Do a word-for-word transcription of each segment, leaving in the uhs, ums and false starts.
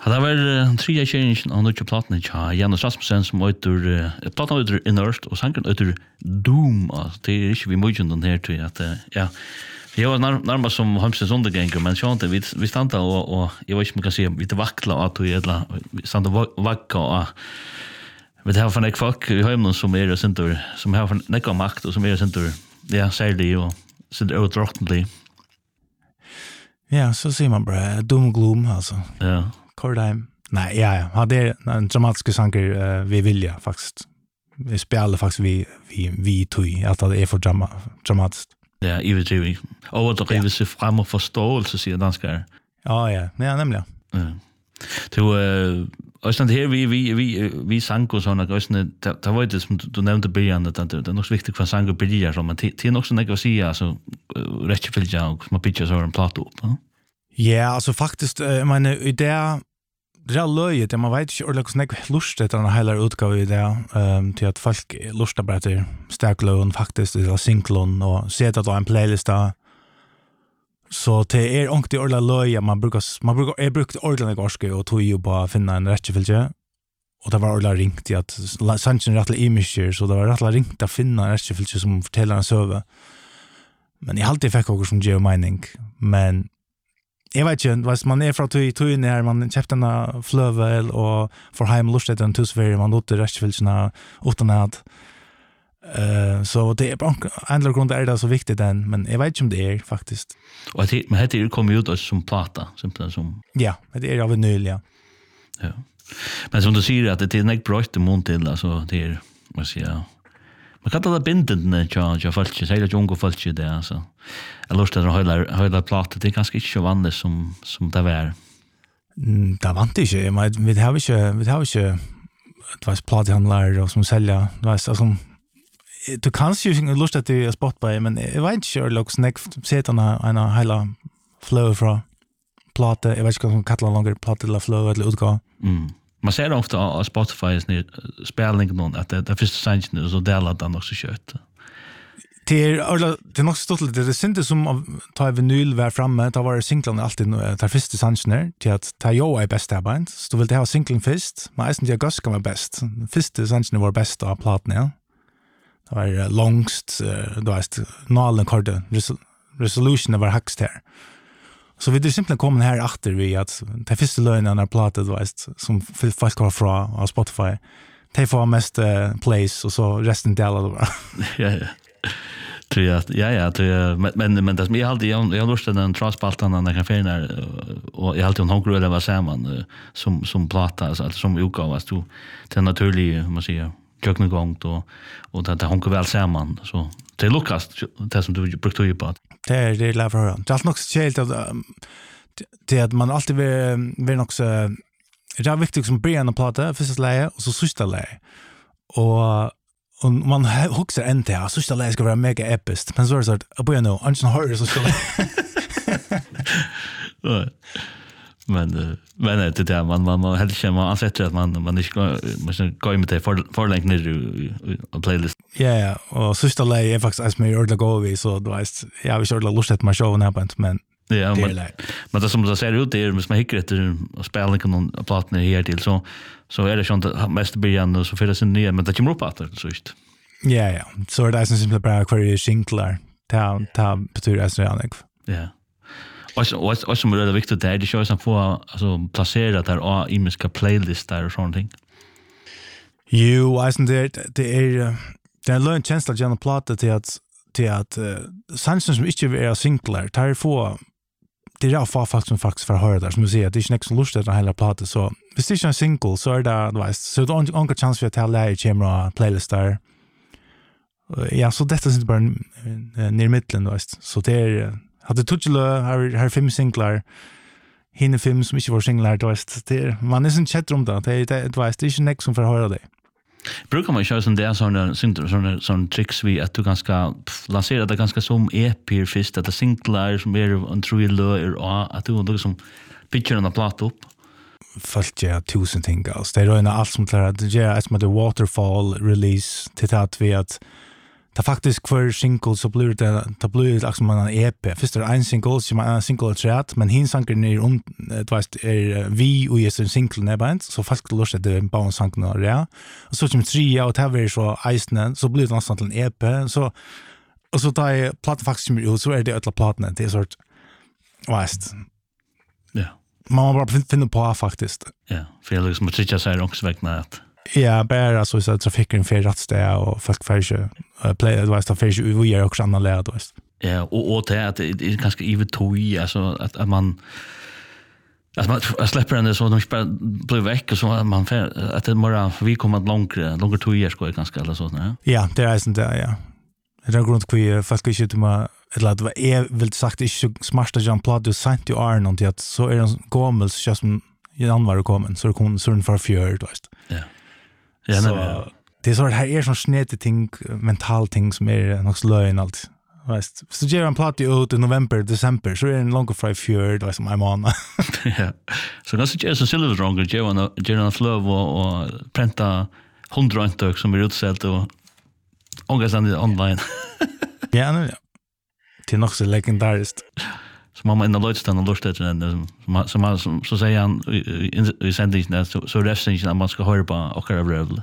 Det var en tredje kjeringen av nødvendig platen til Janus Rasmussen som øyter, platen øyter Innerst, og sangen øyter Doom. Det er ikke vi mye den her til at, ja, jeg var nærmest som Holmstens undergänger, men sånn vi, vi standa og, og jeg vet ikke om jeg kan si, vi vakla at vi er standa vakka og vi har for nek folk i høymnen som er sinter, som har for nek av makt og som er sinter, ja, særlig og sinter overdraktelig. Ja, så sier man bare doom og gloom, altså. Ja. Kordheim. Nei, ja, ja. Ja, det er en dramatiske sanger uh, vi vilja, faktisk. Vi spiller faktisk vi, vi, vi tog, at det er for drama, dramatisk. Ja, i vet vi. Og det river seg frem og forståelse, sier danskere. Ja, ja. Ja, nemlig. Ja. Så, uh, Øystein, her vi, vi, vi, vi sang og sånn, Øystein, det var det som du nevnte i begynnelsen, at det er nok så viktig hva sang og byrjar, men det er nok så nek å si, altså, rettjefylja og som har bygget så har en plate opp, ja? Ja, altså faktisk, jeg mener, i det, det er løyet, man vet ikke ordentlig hvordan jeg lurer etter denne hele utgave i det, um, til at folk lurer bare etter stekløen, faktisk, til sinklån, og ser at det er en playlist da, så det er ordentlig ordentlig løyet, man bruker, man bruker, jeg brukte ordentlig gorske og tog jo på å finne en rettjefylje, og det var ordentlig ringt i at sannsyn er rettelig imisjer, så det var rettelig ringt å finne en rettjefylje som forteller en søve. Men jeg alltid fikk noe som gjør mening, men jeg vet ikke, hvis man er fra tøyene her, man kjøpte en fløvel og får hjem lustet en tusferie, man låter rettjefyljene uten at Uh, så det er en eller grunn er det så viktig den, men jeg vet ikke om det er faktisk. Og det, men dette kommer ut som plata, simpelthen som... Ja, det er av vinyl, ja. Ja. Men som du sier, at det er ikke brøyt i mån til, altså det er, hva sier jeg, man kan ta det bindende til folk, særlig til unge folk, det, altså. Jeg lurer til å høyde plata, det er ganske ikke så vanlig som, som det er. Mm, det er vanlig ikke, men vi har ikke, vi har ikke, det var platehandlere som selger, det var altså, du kan ju inte lust att det är Spotify, men jag vet inte hur långt snack sätter en en hela flow från platta. Jag vet inte om katalogen långa platta eller flow eller utgå. Mm. Man ser ofta på Spotify är det spelning någon att det första sanningen så delar den också kött. Det är det är nog stort lite det syntes som ta vinyl var framme, ta var singlarna alltid ta första sanningen till att ta jo är bäst där band. Så vill det ha singlen först, men är inte jag gaska var bäst. Första sanningen var bäst av plattan, ja. Det var långst, du vet, nalen korte, resolutionen var högst här. Så vi är simpelthen kommet här efter vi att det första lögnen är platet, du vet, som folk har från av Spotify. Det får mest uh, plays och så resten delar det bara. Ja, ja. Tror jag, ja, ja, tror jag, men, men, men det som jag alltid, jag, jag har lust den transpaltan när jag kan finna och jag alltid hon det var samman som, som plata, alltså som utgåva, så det är naturligt, man säger, köknegångt och och det hon går väl samman så det lukas det som du brukte ju på det är det lär höra det är nog så helt att det att man alltid vill vill också det är viktigt som början på platta första läge och så sista läge och och man huxar inte ja sista läge ska vara mega episkt men så är det så att börja nu annars hör så ska men men det där man man man helt känner man ansätter att man man inte man ska gå med det för för länge ner i playlist. Ja ja och sista läge är faktiskt as mer ordla gå vi så då är jag vill köra lust att man show när på men ja men men det som det ser ut det med mig heter och spela någon plattan här till så så är det sånt mest början så för det sen ner men det kommer upp att så just. Ja ja så det är så simpelt bara query singlar ta ta betyder as redan. Ja. Och och och som är det viktigt där det shows som får alltså placera där och imiska playlistar och sånt ting. Jo, isn't det det är det är en chans att göra platta till att till att sansen som inte är singlar tar få det är för faktiskt som faktiskt för höra där som du säger det är inte så lustigt att hela platta så visst är det en single så är det vet så det är en chans för att lära i camera playlistar. Ja, så detta är inte bara ner mitten vet så det är hade tutchla har har fem singlar hinne fem som inte var singlar då är det man är inte chat om det det det vet det är inte next som för höra det. Brukar man köra sån där såna såna sån tricks vi att du ganska lansera det ganska som E P först att det singlar som är en thriller och att du liksom pitcher en platta upp. Fast ja tusen ting alltså det är en allt som klarar det är som det waterfall release till att vi att det er faktisk för single så blir det det blir liksom en E P. Först är det en single som är en single chat, men hin sanker ner om det vet är vi och är en single näband så fast lust det en bounce sank när ja. Och så som tre och det är så isen så blir det nästan en E P så och så tar jag platta faktiskt ut så är det alla plattorna det är sort vet. Ja. Man bara finna på faktiskt. Ja, för jag liksom tycker så här också vägna att ja, bara så så trafiken för rätt ställe och folk för sig play det var så för sig vi gör också andra lärare då. Ja, och och det att det är ganska even toj alltså att att man att man att släpper den så de bara blir veck och så man att det mera vi kommer att långt långt toj ska ganska eller så nej. Ja, det är inte där ja. Det är grund kvar fast kanske inte man eller det var är vill sagt inte smarta John Plot du sent you are något att så är den gammal så som i andra kommer så det kommer sån för fjärd då. Ja. Ja, så nej, det är så här är sån snete ting mental ting som är något slöjn allt. Vet. Så ger en platt ut i november, december så är en långa fry fjärd då som I'm on. Ja. Så ganska är så silver stronger ger en ger en flow och prenta hundra intök som är utsällt och ångestande online. Ja, nej. Det är nog så legendariskt. Så man in the lights stand och lustigt den som som så säger han i sändningen så så resten att man ska höra på och köra över.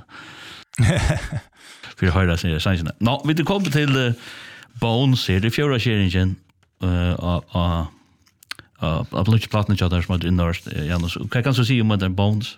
För höra sig sändningen. Nå, vi det kommer till Bones är det fjärde serien eh a a a blue platinum chatter som in north Janus. Kan kan så se om den Bones.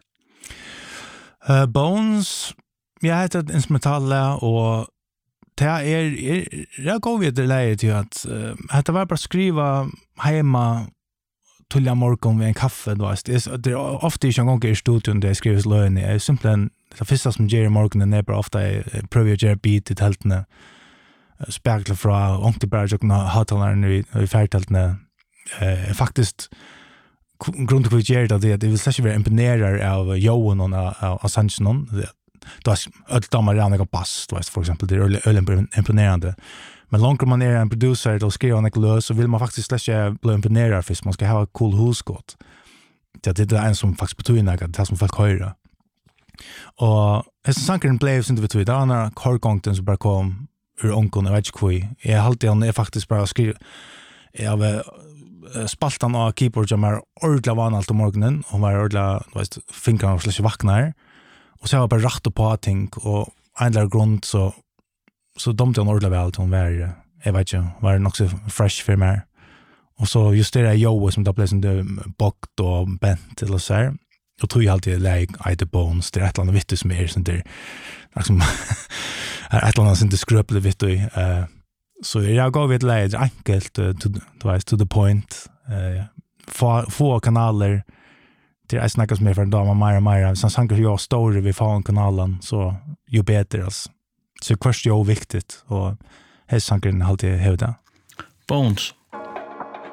Eh Bones jag heter ett instrumental och det är jag går vidare läge till att uh, det var bara skriva hemma till jag morgon med en kaffe då är det är ofta inte en gång i studion där skrivs lön är simpelthen det första som Jerry Morgan är bara ofta prövar att göra beat i tältene spekla från och till bara jag har talat i i färgtältene eh faktiskt grund till att göra det det vill säga vara imponerad av Johan och av Sanchnon då är allt damer redan några bass då för exempel det är ölen imponerande men långt man är en producer då skriver han lös så vill man faktiskt släcka bli imponerad för man ska ha ett cool husskott det det är en som faktiskt betyder något det som folk höra och det som sanken blev inte vet vi där när korkonten så bara kom ur onkon och vet inte jag alltid han är faktiskt bara skriva jag spaltan av keyboard som är ordla vanalt om morgonen och var ordla vet fingrarna och släcka vaknar och så har jag bara rätt på ting och andra grund så så dom till ordla väl till hon var jag vet inte var det också fresh för mig och så just det där Joe som då blev som det bokt och bent eller så här och tror jag alltid like I the bones det är ett eller annat vitt som är sånt där liksom ett eller annat som det skröpligt vitt och eh så jag går vid läge enkelt to to to the point eh få få kanaler det är snackas med för en dag mer och mer så sanker jag story vi får en kanalen så ju bättre alltså så kvart är viktigt och här sanker den alltid hävda Bones